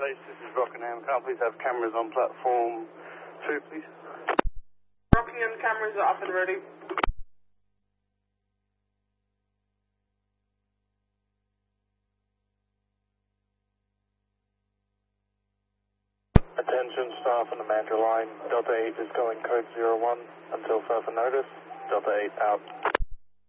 Delta 8, this is Rockingham. Can I please have cameras on platform 2, please? Rockingham cameras are up and ready. Attention staff on the Mandra line. Delta 8 is going code 01 until further notice. Delta 8 out.